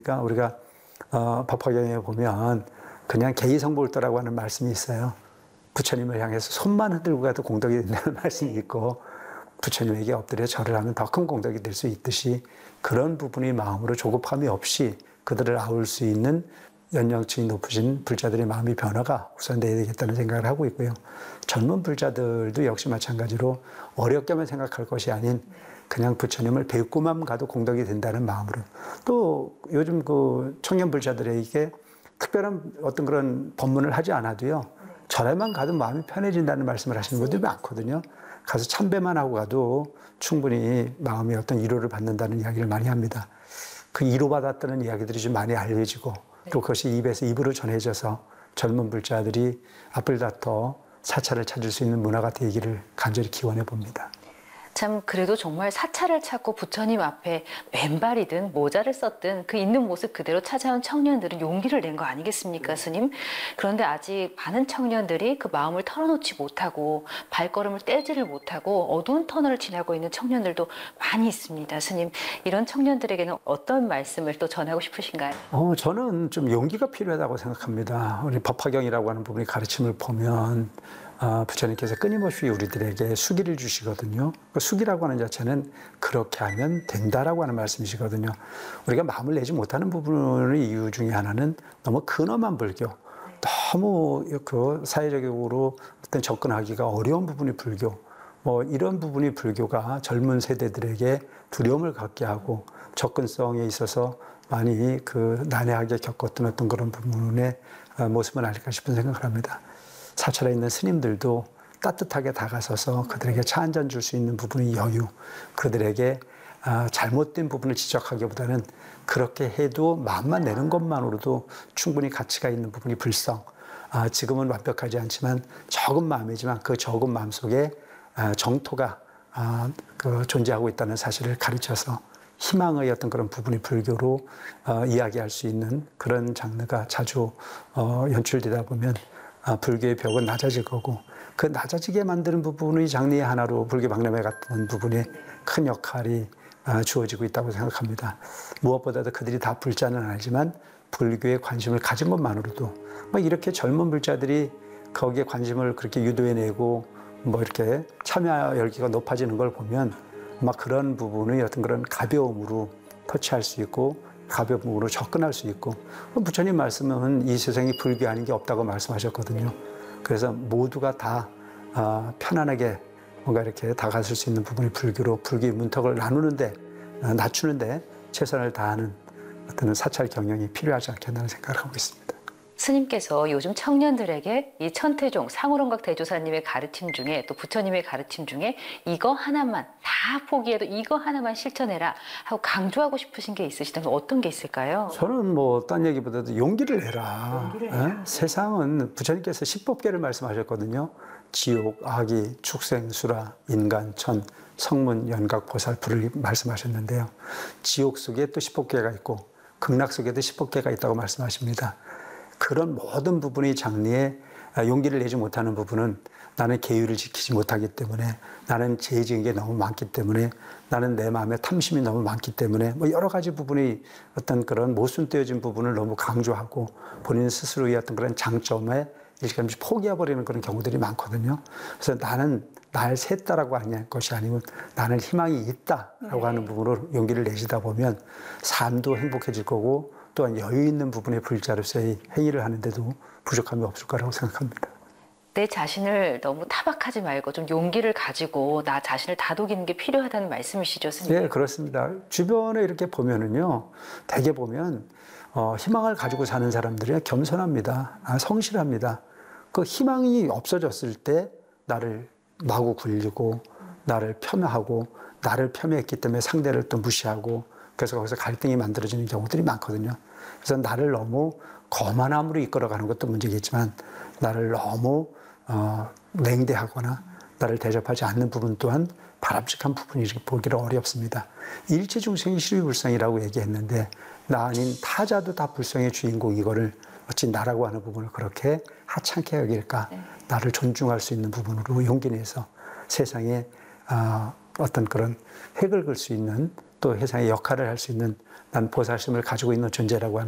그러니까 우리가 법화경에 보면 그냥 개의성불도라고 하는 말씀이 있어요. 부처님을 향해서 손만 흔들고 가도 공덕이 된다는 말씀이 있고, 부처님에게 엎드려 절을 하면 더 큰 공덕이 될 수 있듯이, 그런 부분이 마음으로 조급함이 없이 그들을 아울 수 있는 연령층이 높으신 불자들의 마음의 변화가 우선돼야 되겠다는 생각을 하고 있고요. 젊은 불자들도 역시 마찬가지로 어렵게만 생각할 것이 아닌 그냥 부처님을 뵙고만 가도 공덕이 된다는 마음으로, 또 요즘 그 청년 불자들에게 특별한 어떤 그런 법문을 하지 않아도요, 절에만 가도 마음이 편해진다는 말씀을 하시는 분들이 많거든요. 가서 참배만 하고 가도 충분히 마음이 어떤 위로를 받는다는 이야기를 많이 합니다. 그 위로받았다는 이야기들이 좀 많이 알려지고, 또 그것이 입에서 입으로 전해져서 젊은 불자들이 앞을 다퉈 사찰을 찾을 수 있는 문화가 되기를 간절히 기원해 봅니다. 참 그래도 정말 사찰을 찾고 부처님 앞에 맨발이든 모자를 썼든 그 있는 모습 그대로 찾아온 청년들은 용기를 낸 거 아니겠습니까, 스님? 그런데 아직 많은 청년들이 그 마음을 털어놓지 못하고 발걸음을 떼지를 못하고 어두운 터널을 지나고 있는 청년들도 많이 있습니다, 스님. 이런 청년들에게는 어떤 말씀을 또 전하고 싶으신가요? 저는 좀 용기가 필요하다고 생각합니다. 우리 법화경이라고 하는 부분의 가르침을 보면 부처님께서 끊임없이 우리들에게 수기를 주시거든요. 그 수기라고 하는 자체는 그렇게 하면 된다라고 하는 말씀이시거든요. 우리가 마음을 내지 못하는 부분의 이유 중에 하나는 너무 근엄한 불교, 너무 그 사회적으로 어떤 접근하기가 어려운 부분이 불교, 이런 부분이 불교가 젊은 세대들에게 두려움을 갖게 하고 접근성에 있어서 많이 그 난해하게 겪었던 어떤 그런 부분의 모습은 아닐까 싶은 생각을 합니다. 사찰에 있는 스님들도 따뜻하게 다가서서 그들에게 차 한 잔 줄 수 있는 부분의 여유, 그들에게 잘못된 부분을 지적하기보다는 그렇게 해도 마음만 내는 것만으로도 충분히 가치가 있는 부분이 불성, 지금은 완벽하지 않지만 적은 마음이지만 그 적은 마음 속에 정토가 존재하고 있다는 사실을 가르쳐서 희망의 어떤 그런 부분이 불교로 이야기할 수 있는 그런 장르가 자주 연출되다 보면 불교의 벽은 낮아질 거고, 그 낮아지게 만드는 부분의 장르의 하나로 불교 박람회 같은 부분에 큰 역할이 주어지고 있다고 생각합니다. 무엇보다도 그들이 다 불자는 알지만 불교에 관심을 가진 것만으로도 이렇게 젊은 불자들이 거기에 관심을 그렇게 유도해내고 이렇게 참여 열기가 높아지는 걸 보면 그런 부분의 어떤 그런 가벼움으로 터치할 수 있고 가벼움으로 접근할 수 있고, 부처님 말씀은 이 세상에 불교 아닌 게 없다고 말씀하셨거든요. 그래서 모두가 다 편안하게 뭔가 이렇게 다가설 수 있는 부분이 불교로, 불교의 문턱을 나누는데, 낮추는데 최선을 다하는 어떤 사찰 경영이 필요하지 않겠나 생각을 하고 있습니다. 스님께서 요즘 청년들에게 이 천태종 상우ron각 대조사님의 가르침 중에, 또 부처님의 가르침 중에 이거 하나만, 다 포기해도 이거 하나만 실천해라 하고 강조하고 싶으신 게 있으시다면 어떤 게 있을까요? 저는 딴 얘기보다도 용기를 내라. 세상은 부처님께서 10법계를 말씀하셨거든요. 지옥, 악이, 축생, 수라, 인간, 천, 성문, 연각, 보살, 불을 말씀하셨는데요. 지옥 속에 또 10법계가 있고 극락 속에도 10법계가 있다고 말씀하십니다. 그런 모든 부분의 장르에 용기를 내지 못하는 부분은 나는 계율을 지키지 못하기 때문에, 나는 죄 지은 게 너무 많기 때문에, 나는 내 마음에 탐심이 너무 많기 때문에, 여러 가지 부분의 어떤 그런 모순되어진 부분을 너무 강조하고 본인 스스로의 어떤 그런 장점에 일시감치 포기해버리는 그런 경우들이 많거든요. 그래서 나는 날 샜다라고 하는 것이 아니면 나는 희망이 있다라고 하는 부분으로 용기를 내시다 보면 삶도 행복해질 거고, 또한 여유 있는 부분의 불자로서의 행위를 하는데도 부족함이 없을 거라고 생각합니다. 내 자신을 너무 타박하지 말고 좀 용기를 가지고 나 자신을 다독이는 게 필요하다는 말씀이시죠, 스님? 네, 그렇습니다. 주변에 이렇게 보면은요, 대개 보면 희망을 가지고 사는 사람들이 겸손합니다. 성실합니다. 그 희망이 없어졌을 때 나를 마구 굴리고, 나를 폄하하고, 나를 폄훼했기 때문에 상대를 또 무시하고, 그래서 거기서 갈등이 만들어지는 경우들이 많거든요. 그래서 나를 너무 거만함으로 이끌어가는 것도 문제겠지만, 나를 너무 냉대하거나 나를 대접하지 않는 부분 또한 바람직한 부분이 이렇게 보기를 어렵습니다. 일체 중생이 실위불성이라고 얘기했는데, 나 아닌 타자도 다 불성의 주인공, 이거를 어찌 나라고 하는 부분을 그렇게 하찮게 여길까? 나를 존중할 수 있는 부분으로 용기 내서 세상에 어떤 그런 획을 그을 수 있는 또 세상에 역할을 할 수 있는 난 보살심을 가지고 있는 존재라고 하는